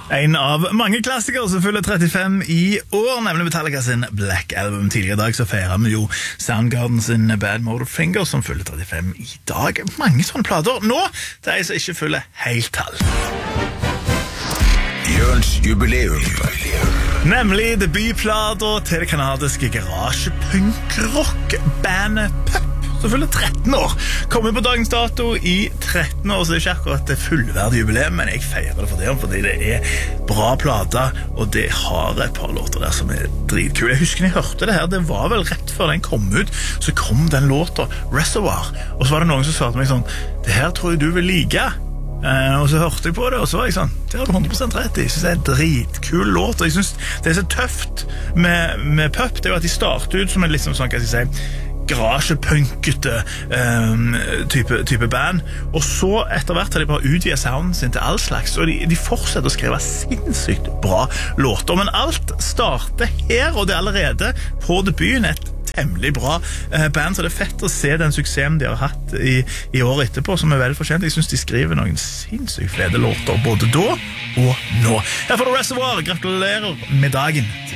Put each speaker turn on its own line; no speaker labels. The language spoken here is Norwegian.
En av mange klassikere som fyller 35 i år, nemlig Metallica sin Black Album. Tidligere i dag så feirer vi jo Soundgarden sin Bad Motorfinger, som fyller 35 i dag. Mange sånne plater. Nå, det er jeg som ikke fyller helt tall.
Jørns jubileum.
Nemlig debutplater til det kanadiske garasje-punk-rock-bandet Pup, som fyller 13 år. Kommer på dagens dato i 13 år, så det er ikke akkurat det fullverdige jubileum, men jeg feirer det for det, fordi det er bra plater, og det har et par låter der som er dritkule. Jeg husker når jeg hørte det her, det var vel rett før den kom ut, så kom den låta Reservoir, og så var det noen som sa til meg sånn, det her tror jeg du vil like. Og så hørte jeg på det, og så var jeg sånn, det har du 100% rett i. Jeg synes det er en dritkul låt, og jeg synes det er så tøft med Pup, det er jo at de starter ut som en liksom sånn, hva skal jeg si, garasjepunkete type band, og så etter hvert har de bare utvidet sounden sin til all slags, og de fortsetter å skrive sinnssykt bra låter, men alt starter her, og det er allerede på debuten et temmelig bra band, så det er fett å se den suksessen de har hatt i året etterpå, som er veldig fortjent. Jeg synes de skriver noen sinnssykt fede låter, både da og nå. Her får du Reservoir, gratulerer med dagen.